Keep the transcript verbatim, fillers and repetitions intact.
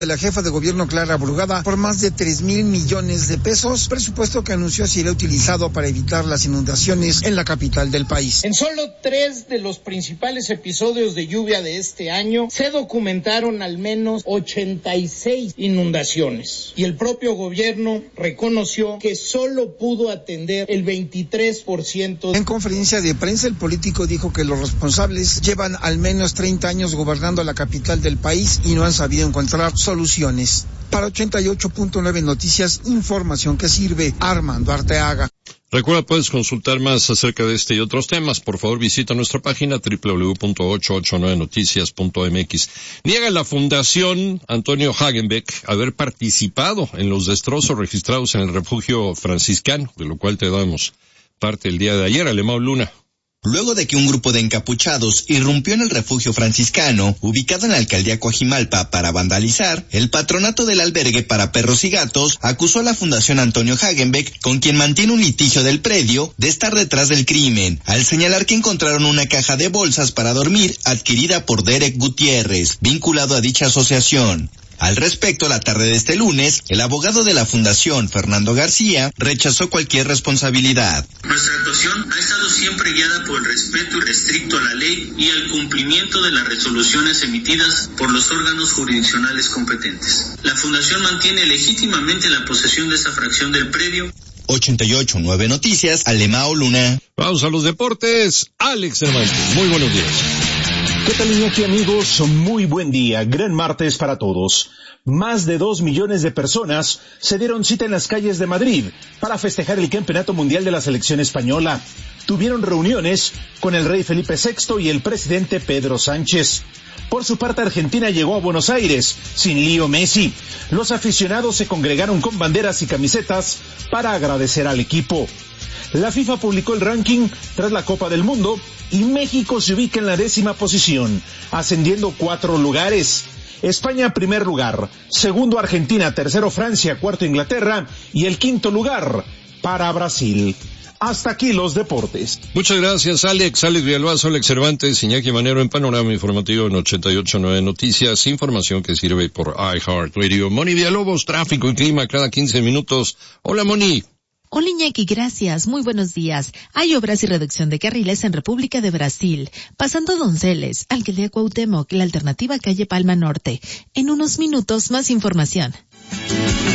de la jefa de gobierno Clara Brugada por más de tres mil millones de pesos, presupuesto que anunció será utilizado para evitar las inundaciones en la capital del país. En solo tres de los principales episodios de lluvia de este año se documentaron al menos ochenta y seis inundaciones y el propio gobierno reconoció que solo pudo atender el veintitrés por ciento. En conferencia de prensa, el político dijo que los responsables llevan al menos treinta años gobernando la capital del país y no han sabido encontrar soluciones. Para ochenta y ocho punto nueve Noticias, información que sirve. Armando Arteaga. Recuerda, puedes consultar más acerca de este y otros temas. Por favor, visita nuestra página doble u doble u doble u punto ochocientos ochenta y nueve noticias punto eme equis. Niega la Fundación Antonio Hagenbeck haber participado en los destrozos registrados en el refugio franciscano, de lo cual te damos parte el día de ayer. Alemão Luna. Luego de que un grupo de encapuchados irrumpió en el refugio franciscano, ubicado en la alcaldía Coajimalpa, para vandalizar, el patronato del albergue para perros y gatos acusó a la Fundación Antonio Hagenbeck, con quien mantiene un litigio del predio, de estar detrás del crimen, al señalar que encontraron una caja de bolsas para dormir adquirida por Derek Gutiérrez, vinculado a dicha asociación. Al respecto, la tarde de este lunes, el abogado de la Fundación, Fernando García, rechazó cualquier responsabilidad. Nuestra actuación ha estado siempre guiada por el respeto irrestricto a la ley y al cumplimiento de las resoluciones emitidas por los órganos jurisdiccionales competentes. La Fundación mantiene legítimamente la posesión de esa fracción del predio. ochenta y ocho punto nueve Noticias, Alemão Luna. Vamos a los deportes. Alex Cervantes, muy buenos días. ¿Qué tal, Iñaki, amigos? Muy buen día, gran martes para todos. Más de dos millones de personas se dieron cita en las calles de Madrid para festejar el Campeonato Mundial de la Selección Española. Tuvieron reuniones con el rey Felipe sexto y el presidente Pedro Sánchez. Por su parte, Argentina llegó a Buenos Aires sin Leo Messi. Los aficionados se congregaron con banderas y camisetas para agradecer al equipo. La FIFA publicó el ranking tras la Copa del Mundo y México se ubica en la décima posición, ascendiendo cuatro lugares. España, primer lugar. Segundo, Argentina. Tercero, Francia. Cuarto, Inglaterra. Y el quinto lugar para Brasil. Hasta aquí los deportes. Muchas gracias, Alex. Alex Villalbazo, Alex Cervantes, Iñaki Manero en Panorama Informativo en ochenta y ocho punto nueve Noticias. Información que sirve por iHeartRadio. Moni Villalobos, tráfico y clima cada quince minutos. Hola, Moni. Hola, Iñaki, gracias. Muy buenos días. Hay obras y reducción de carriles en República de Brasil. Pasando Donceles, Alcaldía Cuauhtémoc, la alternativa calle Palma Norte. En unos minutos, más información.